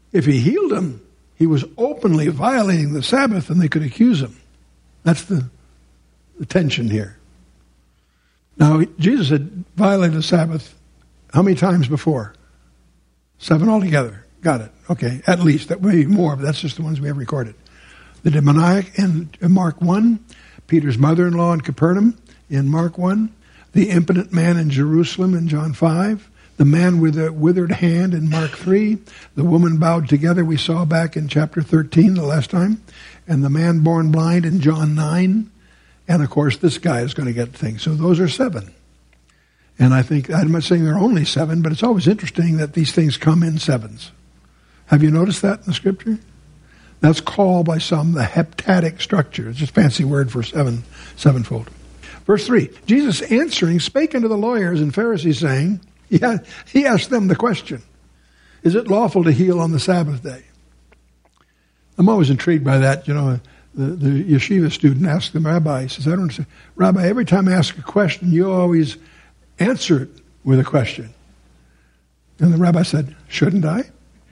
If he healed them, he was openly violating the Sabbath and they could accuse him. That's the tension here. Now, Jesus had violated the Sabbath how many times before? 7 altogether. Got it. Okay, at least. That may be more, but that's just the ones we have recorded. The demoniac in Mark 1, Peter's mother-in-law in Capernaum in Mark 1, the impotent man in Jerusalem in John 5, the man with the withered hand in Mark 3, the woman bowed together we saw back in chapter 13 the last time, and the man born blind in John 9, and of course this guy is going to get things. So those are 7. And I think, I'm not saying there are only 7, but it's always interesting that these things come in 7s. Have you noticed that in the Scripture? That's called by some the heptadic structure. It's just a fancy word for sevenfold. Verse 3, Jesus answering spake unto the lawyers and Pharisees, saying, he asked them the question, is it lawful to heal on the Sabbath day? I'm always intrigued by that. You know, the yeshiva student asked the rabbi, he says, I don't understand. Rabbi, every time I ask a question, you always answer it with a question. And the rabbi said, shouldn't I?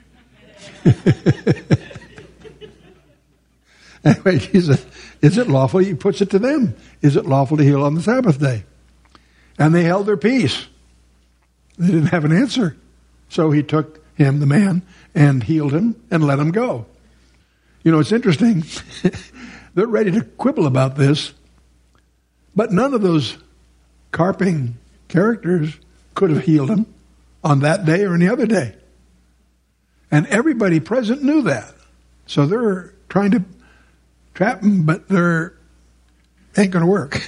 Anyway, he said, is it lawful? He puts it to them. Is it lawful to heal on the Sabbath day? And they held their peace. They didn't have an answer. So he took him, the man, and healed him and let him go. You know, it's interesting. They're ready to quibble about this, but none of those carping characters could have healed him on that day or any other day. And everybody present knew that. So they're trying to trap him, but they're ain't going to work.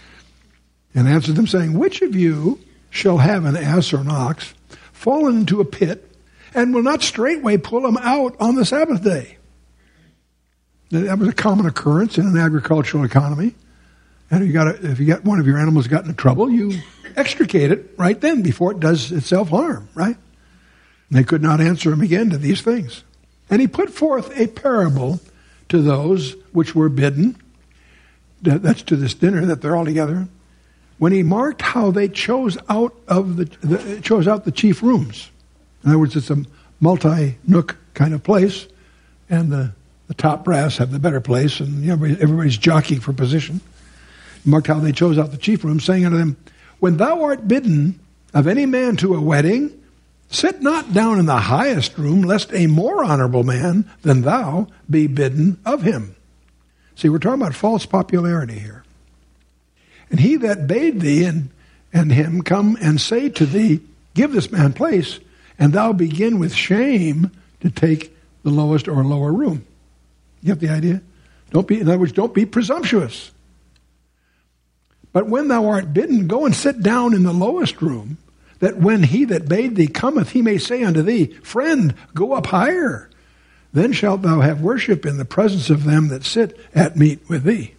And answered them, saying, which of you shall have an ass or an ox fallen into a pit and will not straightway pull him out on the Sabbath day? That was a common occurrence in an agricultural economy. And if you got one of your animals got into trouble, you extricate it right then before it does itself harm, right? And they could not answer him again to these things. And he put forth a parable to those which were bidden. That's to this dinner that they're all together. When he marked how they chose out the chief rooms. In other words, it's a multi-nook kind of place, and the top brass have the better place, and everybody's jockeying for position. He marked how they chose out the chief rooms, saying unto them, when thou art bidden of any man to a wedding, sit not down in the highest room, lest a more honorable man than thou be bidden of him. See, we're talking about false popularity here. And he that bade thee and him come and say to thee, give this man place, and thou begin with shame to take the lowest or lower room. You get the idea? In other words, don't be presumptuous. But when thou art bidden, go and sit down in the lowest room, that when he that bade thee cometh, he may say unto thee, friend, go up higher. Then shalt thou have worship in the presence of them that sit at meat with thee.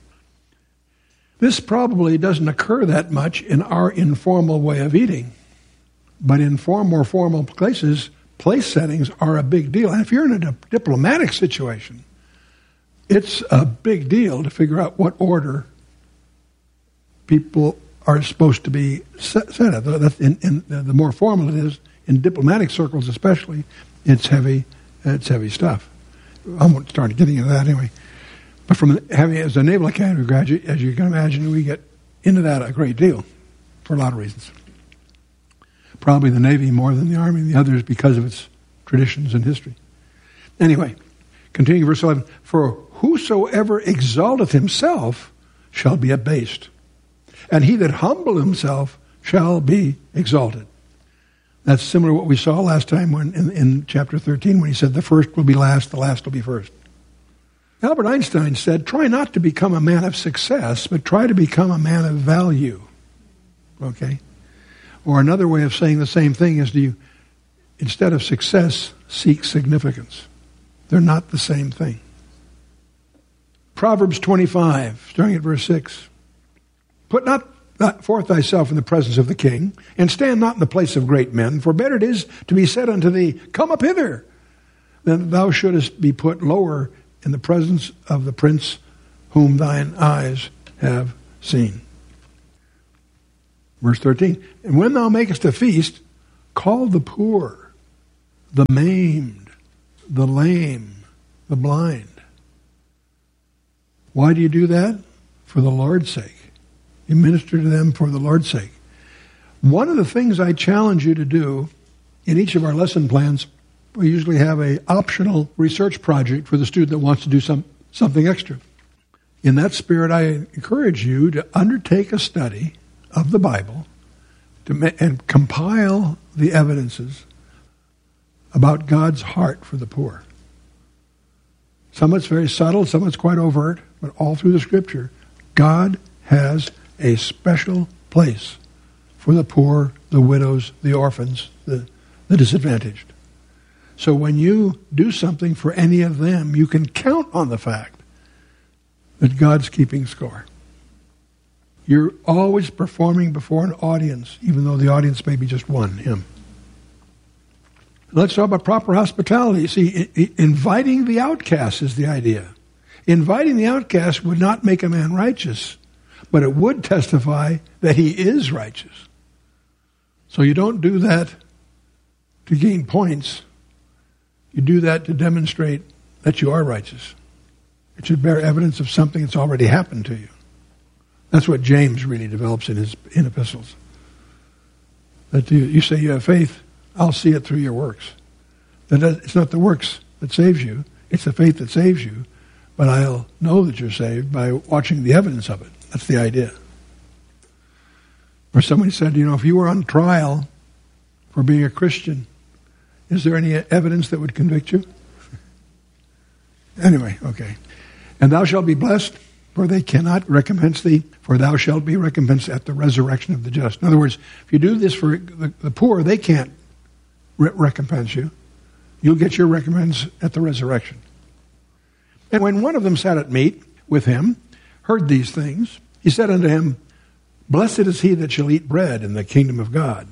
This probably doesn't occur that much in our informal way of eating. But in far more formal places, place settings are a big deal. And if you're in a diplomatic situation, it's a big deal to figure out what order people are supposed to be set at. The more formal it is, in diplomatic circles especially, it's heavy stuff. I won't start getting into that anyway. But as a Naval Academy graduate, as you can imagine, we get into that a great deal for a lot of reasons. Probably the Navy more than the Army and the others because of its traditions and history. Anyway, continuing verse 11. For whosoever exalteth himself shall be abased, and he that humble himself shall be exalted. That's similar to what we saw last time when in chapter 13 when he said the first will be last, the last will be first. Albert Einstein said, try not to become a man of success, but try to become a man of value. Okay? Or another way of saying the same thing is instead of success, seek significance. They're not the same thing. Proverbs 25, starting at verse 6. Put not forth thyself in the presence of the king, and stand not in the place of great men, for better it is to be said unto thee, come up hither, than thou shouldest be put lower in the presence of the prince whom thine eyes have seen. Verse 13, and when thou makest a feast, call the poor, the maimed, the lame, the blind. Why do you do that? For the Lord's sake. You minister to them for the Lord's sake. One of the things I challenge you to do in each of our lesson plans, we usually have an optional research project for the student that wants to do something extra. In that spirit, I encourage you to undertake a study of the Bible and compile the evidences about God's heart for the poor. Some of it's very subtle, some of it's quite overt, but all through the Scripture, God has a special place for the poor, the widows, the orphans, the disadvantaged. So when you do something for any of them, you can count on the fact that God's keeping score. You're always performing before an audience, even though the audience may be just one, Him. Let's talk about proper hospitality. See, inviting the outcast is the idea. Inviting the outcast would not make a man righteous, but it would testify that he is righteous. So you don't do that to gain points. You do that to demonstrate that you are righteous. It should bear evidence of something that's already happened to you. That's what James really develops in his epistles. That you say you have faith, I'll see it through your works. That it's not the works that saves you, it's the faith that saves you, but I'll know that you're saved by watching the evidence of it. That's the idea. Or somebody said, if you were on trial for being a Christian, is there any evidence that would convict you? Anyway, okay. And thou shalt be blessed, for they cannot recompense thee, for thou shalt be recompensed at the resurrection of the just. In other words, if you do this for the poor, they can't recompense you. You'll get your recompense at the resurrection. And when one of them sat at meat with him, heard these things, he said unto him, Blessed is he that shall eat bread in the kingdom of God.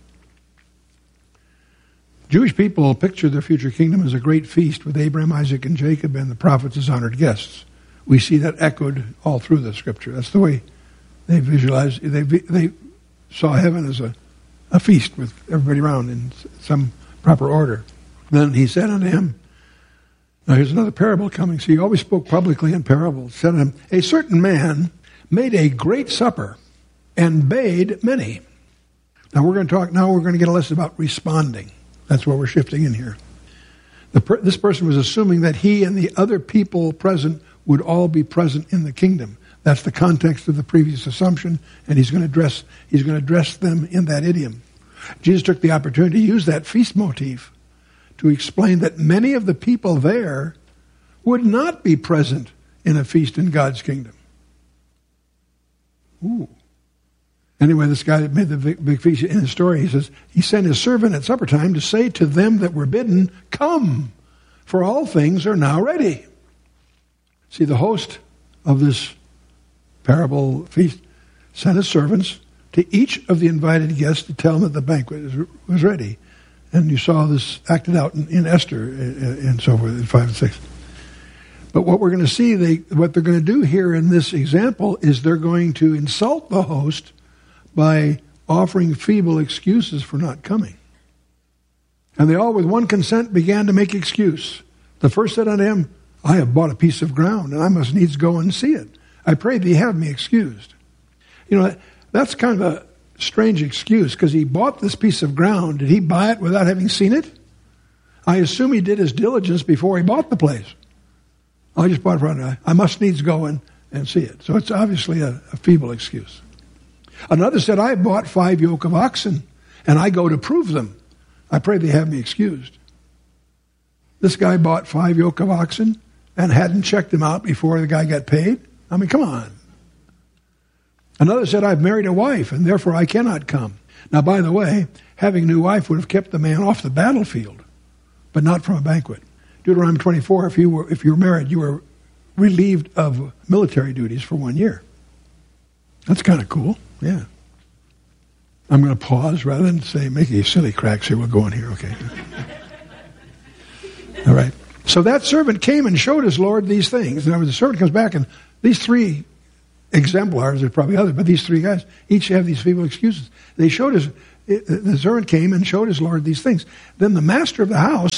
Jewish people picture their future kingdom as a great feast with Abraham, Isaac, and Jacob and the prophets as honored guests. We see that echoed all through the Scripture. That's the way they visualized. They saw heaven as a feast with everybody around in some proper order. Then he said unto him, now here's another parable coming. So he always spoke publicly in parables. Said unto him, a certain man made a great supper and bade many. Now we're going to get a lesson about responding. That's where we're shifting in here. This person was assuming that he and the other people present would all be present in the kingdom. That's the context of the previous assumption, and he's going to address them in that idiom. Jesus took the opportunity to use that feast motif to explain that many of the people there would not be present in a feast in God's kingdom. Ooh. Anyway, this guy that made the big feast, in his story, he says, he sent his servant at supper time to say to them that were bidden, Come, for all things are now ready. See, the host of this parable feast sent his servants to each of the invited guests to tell them that the banquet was ready. And you saw this acted out in Esther and so forth, in 5 and 6. But what we're going to see, what they're going to do here in this example is they're going to insult the host by offering feeble excuses for not coming. And they all with one consent began to make excuse. The first said unto him, I have bought a piece of ground, and I must needs go and see it. I pray thee have me excused. That's kind of a strange excuse, because he bought this piece of ground. Did he buy it without having seen it? I assume he did his diligence before he bought the place. I just bought it for I must needs go in and see it. So it's obviously a feeble excuse. Another said, I bought 5 yoke of oxen, and I go to prove them. I pray they have me excused. This guy bought 5 yoke of oxen and hadn't checked them out before the guy got paid. I mean, come on. Another said, I've married a wife, and therefore I cannot come. Now, by the way, having a new wife would have kept the man off the battlefield, but not from a banquet. Deuteronomy 24, if you were married, you were relieved of military duties for 1 year. That's kind of cool, yeah. I'm going to pause rather than say, making silly cracks here. We'll go on here, okay. All right. So that servant came and showed his Lord these things. And the servant comes back, and these 3 exemplars, there's probably others, but these 3 guys each have these feeble excuses. The servant came and showed his Lord these things. Then the master of the house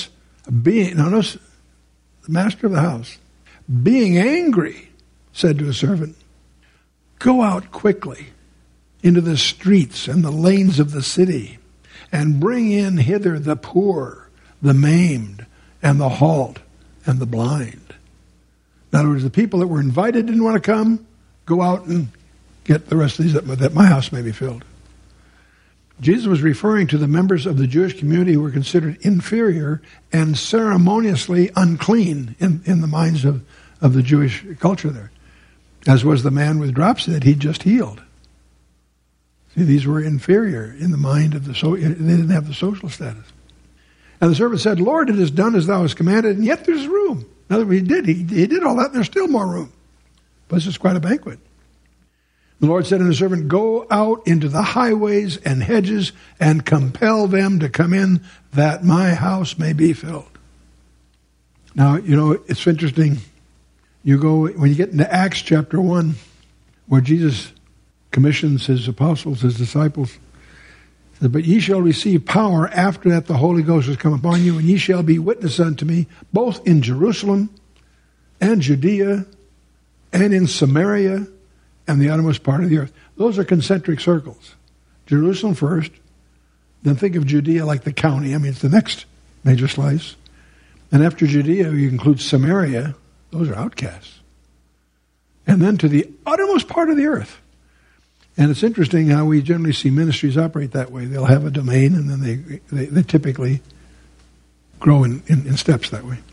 Notice the master of the house, being angry, said to his servant, "Go out quickly into the streets and the lanes of the city, and bring in hither the poor, the maimed, and the halt, and the blind." In other words, the people that were invited didn't want to come. Go out and get the rest of these that my house may be filled. Jesus was referring to the members of the Jewish community who were considered inferior and ceremoniously unclean in the minds of the Jewish culture there, as was the man with dropsy that he'd just healed. See, these were inferior in the mind of they didn't have the social status. And the servant said, "Lord, it is done as thou hast commanded, and yet there's room." In other words, he did all that, and there's still more room. But this is quite a banquet. The Lord said to the servant, "Go out into the highways and hedges and compel them to come in, that my house may be filled." Now, it's interesting. When you get into Acts chapter 1, where Jesus commissions his apostles, his disciples, says, "But ye shall receive power after that the Holy Ghost has come upon you, and ye shall be witnesses unto me, both in Jerusalem and Judea and in Samaria and the uttermost part of the earth." Those are concentric circles. Jerusalem first, then think of Judea like the county. It's the next major slice. And after Judea, you include Samaria. Those are outcasts. And then to the uttermost part of the earth. And it's interesting how we generally see ministries operate that way. They'll have a domain, and then they typically grow in steps that way.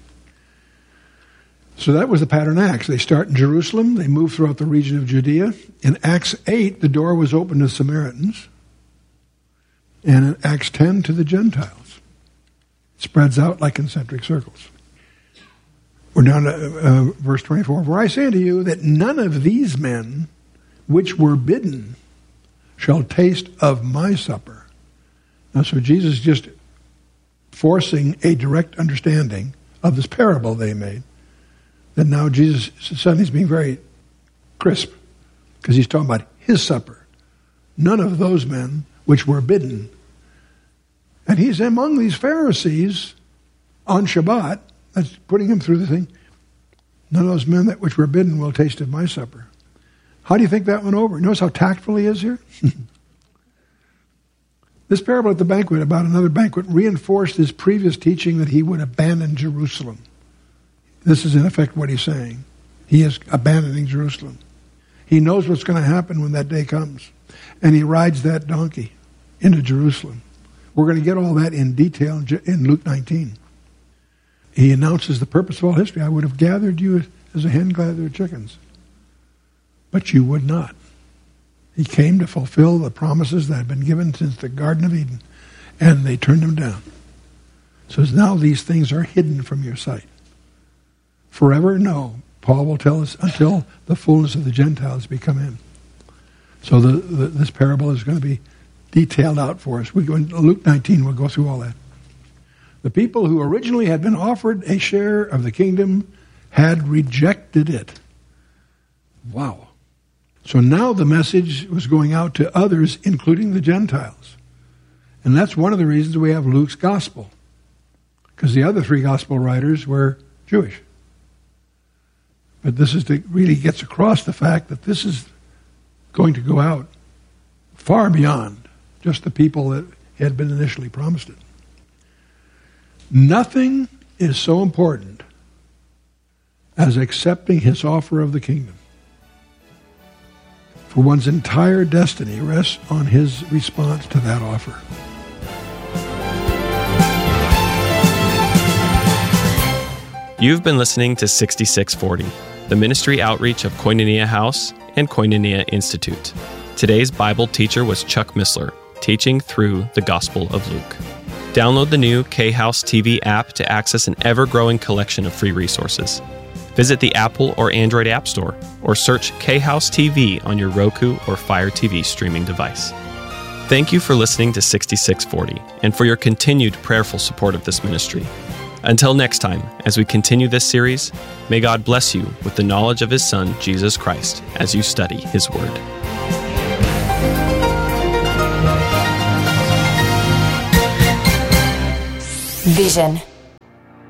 So that was the pattern in Acts. They start in Jerusalem. They move throughout the region of Judea. In Acts 8, the door was open to Samaritans. And in Acts 10, to the Gentiles. It spreads out like concentric circles. We're down to verse 24. "For I say unto you that none of these men which were bidden shall taste of my supper." Now, so Jesus is just forcing a direct understanding of this parable they made. That now Jesus suddenly is being very crisp, because he's talking about his supper. None of those men which were bidden. And he's among these Pharisees on Shabbat, that's putting him through the thing. "None of those men which were bidden will taste of my supper." How do you think that went over? Notice how tactful he is here? This parable at the banquet about another banquet reinforced his previous teaching that he would abandon Jerusalem. This is in effect what he's saying. He is abandoning Jerusalem. He knows what's going to happen when that day comes. And he rides that donkey into Jerusalem. We're going to get all that in detail in Luke 19. He announces the purpose of all history. "I would have gathered you as a hen gathered chickens, but you would not." He came to fulfill the promises that had been given since the Garden of Eden, and they turned him down. So now these things are hidden from your sight. Forever? No. Paul will tell us, until the fullness of the Gentiles be come in. So this parable is going to be detailed out for us. We go in Luke 19, we'll go through all that. The people who originally had been offered a share of the kingdom had rejected it. Wow. So now the message was going out to others, including the Gentiles. And that's one of the reasons we have Luke's gospel. Because the other three gospel writers were Jewish. But this really gets across the fact that this is going to go out far beyond just the people that had been initially promised it. Nothing is so important as accepting his offer of the kingdom. For one's entire destiny rests on his response to that offer. You've been listening to 6640, the ministry outreach of Koinonia House and Koinonia Institute. Today's Bible teacher was Chuck Missler, teaching through the Gospel of Luke. Download the new K-House TV app to access an ever-growing collection of free resources. Visit the Apple or Android App Store, or search K-House TV on your Roku or Fire TV streaming device. Thank you for listening to 6640 and for your continued prayerful support of this ministry. Until next time, as we continue this series, may God bless you with the knowledge of His Son, Jesus Christ, as you study His Word. Vision.